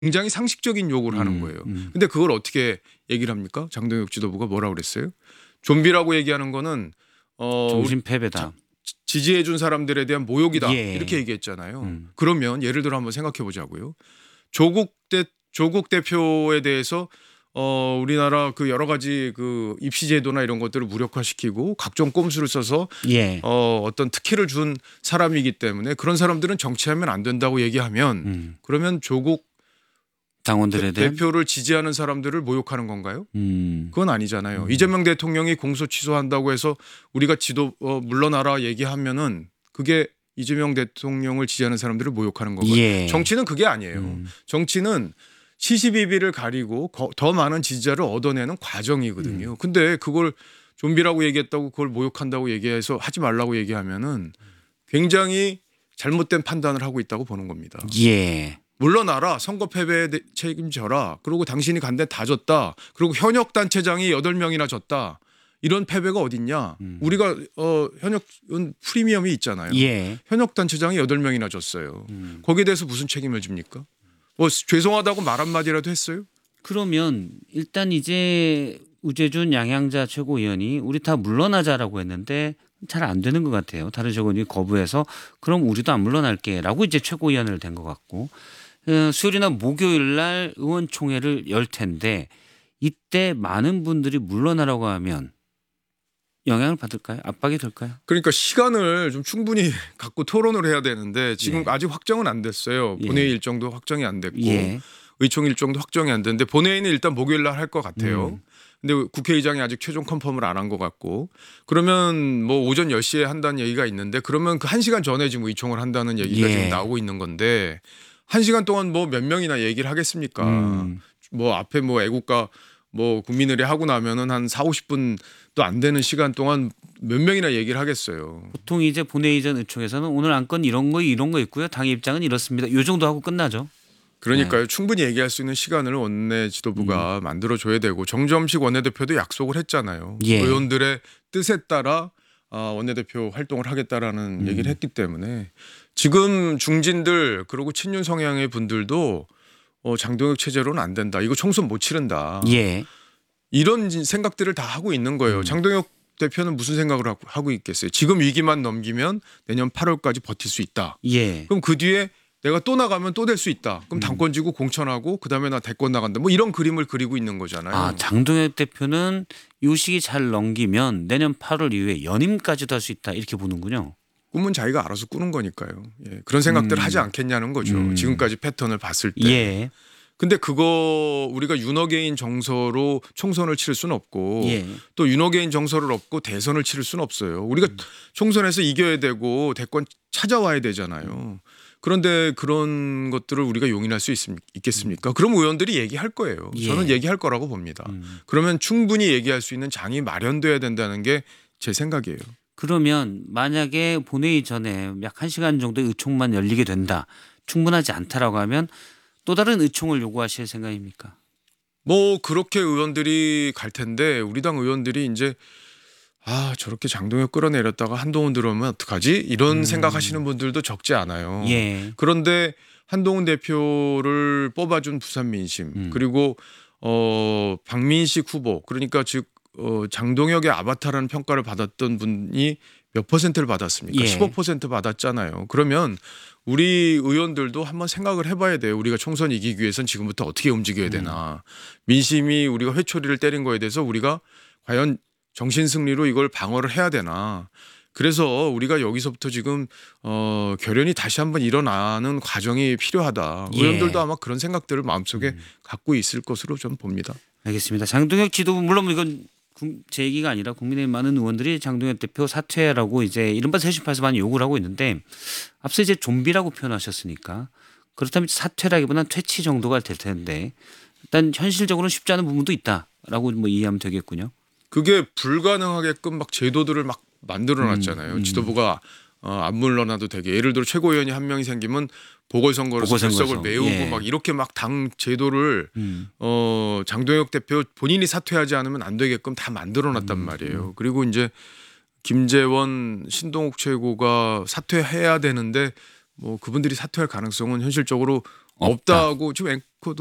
굉장히 상식적인 요구를 하는 거예요. 근데 그걸 어떻게 얘기를 합니까? 장동혁 지도부가 뭐라고 그랬어요? 좀비라고 얘기하는 거는 정신패배다. 지지해 준 사람들에 대한 모욕이다. 예. 이렇게 얘기했잖아요. 그러면 예를 들어 한번 생각해 보자고요. 조국 대표에 대해서 우리나라 그 여러 가지 그 입시 제도나 이런 것들을 무력화시키고 각종 꼼수를 써서 예. 어떤 특혜를 준 사람이기 때문에 그런 사람들은 정치하면 안 된다고 얘기하면 그러면 조국 당원들에 대한 대표를 지지하는 사람들을 모욕하는 건가요? 음. 그건 아니잖아요. 이재명 대통령이 공소 취소한다고 해서 우리가 물러나라 얘기하면은 그게 이재명 대통령을 지지하는 사람들을 모욕하는 거고요. 예. 정치는 그게 아니에요. 정치는 시시비비를 가리고 더 많은 지지자를 얻어내는 과정이거든요. 근데 그걸 좀비라고 얘기했다고 그걸 모욕한다고 얘기해서 하지 말라고 얘기하면은 굉장히 잘못된 판단을 하고 있다고 보는 겁니다. 예. 물러나라. 선거 패배에 책임져라. 그리고 당신이 간 데 다 졌다. 그리고 현역 단체장이 8명이나 졌다. 이런 패배가 어딨냐. 우리가 현역은 프리미엄이 있잖아요. 예. 현역 단체장이 8명이나 졌어요. 거기에 대해서 무슨 책임을 집니까? 뭐 죄송하다고 말 한마디라도 했어요? 그러면 일단 이제 우재준 양양자 최고위원이 우리 다 물러나자라고 했는데 잘 안 되는 것 같아요. 다른 최고위원이 거부해서 그럼 우리도 안 물러날게라고 이제 최고위원을 된 것 같고 수요일이나 목요일 날 의원총회를 열 텐데 이때 많은 분들이 물러나라고 하면 영향을 받을까요? 압박이 될까요? 그러니까 시간을 좀 충분히 갖고 토론을 해야 되는데 지금 아직 확정은 안 됐어요. 본회의 일정도 확정이 안 됐고 의총 일정도 확정이 안 됐는데 본회의는 일단 목요일 날 할 것 같아요. 근데 국회의장이 아직 최종 컨펌을 안 한 것 같고 그러면 뭐 오전 10시에 한다는 얘기가 있는데 그러면 그 1시간 전에 지금 의총을 한다는 얘기가 지금 나오고 있는 건데 1시간 동안 뭐 몇 명이나 얘기를 하겠습니까? 뭐 앞에 뭐 애국가 뭐 국민의례 하고 나면은 한 40-50분도 안 되는 시간 동안 몇 명이나 얘기를 하겠어요. 보통 이제 본회의 전 의총에서는 오늘 안건 이런 거 있고요. 당의 입장은 이렇습니다. 이 정도 하고 끝나죠. 그러니까요. 충분히 얘기할 수 있는 시간을 원내 지도부가 만들어줘야 되고 정점식 원내대표도 약속을 했잖아요. 의원들의 뜻에 따라 원내대표 활동을 하겠다라는 얘기를 했기 때문에 지금 중진들 그리고 친윤 성향의 분들도 장동혁 체제로는 안 된다. 이거 총선 못 치른다. 이런 생각들을 다 하고 있는 거예요. 장동혁 대표는 무슨 생각을 하고 있겠어요. 지금 위기만 넘기면 내년 8월까지 버틸 수 있다. 그럼 그 뒤에 내가 또 나가면 또 될 수 있다. 그럼 당권 지고 공천하고 그다음에 나 대권 나간다. 뭐 이런 그림을 그리고 있는 거잖아요. 아, 장동혁 대표는 이 시기 잘 넘기면 내년 8월 이후에 연임까지도 할 수 있다. 이렇게 보는군요. 꿈은 자기가 알아서 꾸는 거니까요. 그런 생각들을 하지 않겠냐는 거죠. 지금까지 패턴을 봤을 때. 근데 그거 우리가 윤어게인 정서로 총선을 치를 수는 없고 또 윤어게인 정서를 얻고 대선을 치를 수는 없어요. 우리가 총선에서 이겨야 되고 대권 찾아와야 되잖아요. 그런데 그런 것들을 우리가 용인할 수 있겠습니까? 그럼 의원들이 얘기할 거예요. 저는 얘기할 거라고 봅니다. 그러면 충분히 얘기할 수 있는 장이 마련돼야 된다는 게 제 생각이에요. 그러면 만약에 본회의 전에 약 1시간 정도의 의총만 열리게 된다. 충분하지 않다라고 하면 또 다른 의총을 요구하실 생각입니까? 뭐 그렇게 의원들이 갈 텐데 우리 당 의원들이 이제 저렇게 장동혁 끌어내렸다가 한동훈 들어오면 어떡하지? 이런 생각하시는 분들도 적지 않아요. 그런데 한동훈 대표를 뽑아준 부산 민심 그리고 박민식 후보 그러니까 즉 장동혁의 아바타라는 평가를 받았던 분이 몇 %를 받았습니까? 15% 받았잖아요. 그러면 우리 의원들도 한번 생각을 해봐야 돼요. 우리가 총선 이기기 위해선 지금부터 어떻게 움직여야 되나. 민심이 우리가 회초리를 때린 거에 대해서 우리가 과연 정신승리로 이걸 방어를 해야 되나. 그래서 우리가 여기서부터 지금 결연이 다시 한번 일어나는 과정이 필요하다. 의원들도 아마 그런 생각들을 마음속에 갖고 있을 것으로 좀 봅니다. 알겠습니다. 장동혁 지도부 물론 이건 제 얘기가 아니라 국민의 많은 의원들이 장동혁 대표 사퇴라고 이제 이른바 세신파에서 많이 욕을 하고 있는데 앞서 이제 좀비라고 표현하셨으니까 그렇다면 사퇴라기보다는 퇴치 정도가 될 텐데 일단 현실적으로는 쉽지 않은 부분도 있다라고 뭐 이해하면 되겠군요. 그게 불가능하게끔 막 제도들을 막 만들어놨잖아요. 지도부가 안 물러나도 되게 예를 들어 최고위원이 한 명이 생기면 보궐선거로서 결석을 메우고 막 이렇게 막 당 제도를 장동혁 대표 본인이 사퇴하지 않으면 안 되게끔 다 만들어놨단 말이에요. 그리고 이제 김재원, 신동욱 최고가 사퇴해야 되는데 뭐 그분들이 사퇴할 가능성은 현실적으로 없다고 지금